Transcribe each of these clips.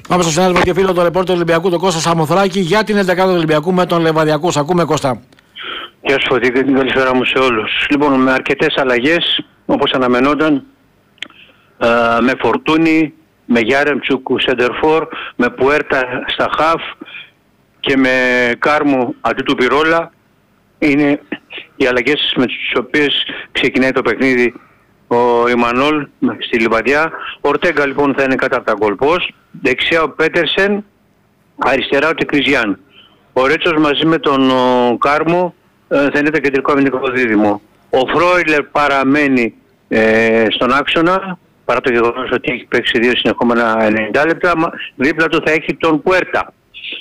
Πάμε στο συνάδελφο και φίλο του ρεπόρτερ του Ολυμπιακού, τον Κώστα Σαμοθράκη, για την 11η του Ολυμπιακού με τον Λεβαδιακό. Ακούμε, Κώστα. Γεια σου Φωτή και την καλησπέρα μου σε όλους. Λοιπόν, με αρκετές αλλαγές, όπως αναμενόταν, με Φορτούνι, με Γιάρεμτσουκ σεντερφόρ, με Πουέρτα στα χαφ και με Κάρμο αντί του Πυρόλα. Είναι οι αλλαγές με τις οποίες ξεκινάει το παιχνίδι ο Ιμανόλ στη Λιβαδιά. Ο Ορτέγκα λοιπόν θα είναι κάτω από τα γκολ post. Δεξιά ο Πέτερσεν, αριστερά ο Τεκριζιάν. Ο Ρέτσος μαζί με τον Κάρμο θα είναι το κεντρικό αμυντικό δίδυμο. Ο Φρόιλερ παραμένει στον άξονα, παρά το γεγονός ότι έχει παίξει 2 συνεχόμενα 90 λεπτά. Δίπλα του θα έχει τον Πουέρτα.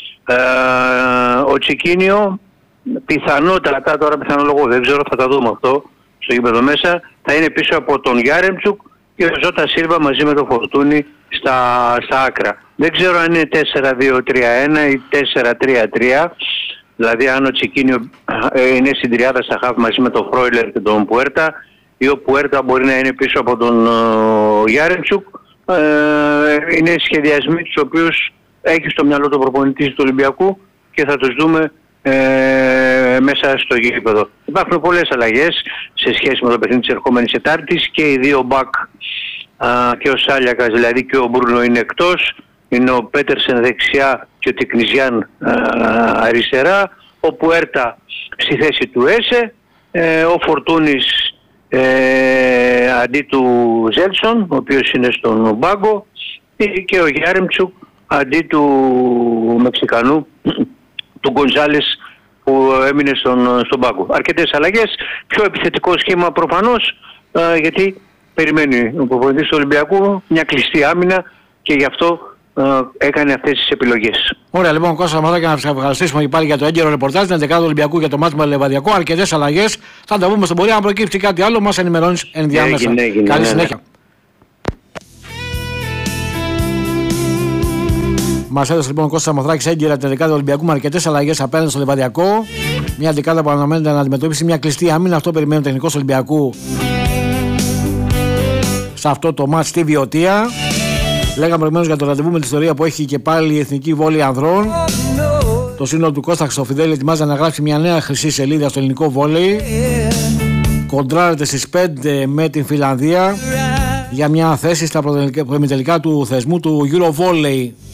Ο Τσικίνιο πιθανότατα, τώρα πιθανολογώ, δεν ξέρω, θα τα δούμε αυτό στο γήπεδο μέσα, θα είναι πίσω από τον Γιάρεμτσουκ και ο Ζώτα Σίλβα μαζί με τον Φορτούνι στα άκρα. Δεν ξέρω αν είναι 4-2-3-1 ή 4-3-3, δηλαδή αν ο Τσικίνιο είναι στην τριάδα στα χαφ μαζί με τον Φρόιλερ και τον Πουέρτα, ή ο Πουέρτα μπορεί να είναι πίσω από τον Γιάρεμτσουκ. Είναι σχεδιασμοί τους οποίους έχει στο μυαλό του προπονητής του Ολυμπιακού και θα τους δούμε μέσα στο γήπεδο. Υπάρχουν πολλές αλλαγές σε σχέση με το παιχνίδι της ερχόμενης Τετάρτης και οι δύο μπακ και ο Σάλιακας δηλαδή και ο Μπρούνο είναι εκτός. Είναι ο Πέτερσεν δεξιά και ο Τεκνιζιάν αριστερά. Ο Πουέρτα στη θέση του Έσε. Ο Φορτούνης αντί του Ζέλσον, ο οποίος είναι στον πάγκο, και ο Γιάρεμτσουκ αντί του Μεξικανού, του Γκονζάλες, που έμεινε στον πάγκο. Αρκετές αλλαγές, πιο επιθετικό σχήμα προφανώς, γιατί περιμένει ο προπονητής του Ολυμπιακού μια κλειστή άμυνα και γι' αυτό έκανε αυτές τις επιλογές. Ωραία, λοιπόν, Κώστα Σαμοθράκη, να σας ευχαριστήσουμε και πάλι για το έγκαιρο ρεπορτάζ, την 11η του Ολυμπιακού για το μάτι με το Λεβαδιακό. Αρκετές αλλαγές, θα τα πούμε στην πορεία. Αν προκύψει κάτι άλλο, μας ενημερώνεις ενδιάμεσα. Καλή συνέχεια. Μας έδωσε λοιπόν ο Κώστας Σαμοθράκης έγκαιρα την 11η του Ολυμπιακού με αρκετές αλλαγές απέναντι στο Λεβαδιακό. Μια δεκάδα που αναμένεται να αντιμετωπίσει μια κλειστή άμυνα. Αυτό περιμένει ο τεχνικός Ολυμπιακού σε αυτό το μάτς στη Βιωτία. Λέγαμε προηγουμένως για το ραντεβού με την ιστορία που έχει και πάλι η Εθνική Βόλεϊ Ανδρών. Το σύνολο του Κώστα Χρυστοφιδέλη ετοιμάζεται να γράψει μια νέα χρυσή σελίδα στο ελληνικό βόλεϊ. Κοντράρεται στις 5 με την Φιλανδία για μια θέση στα προημιτελικά του θεσμού του Eurovolley.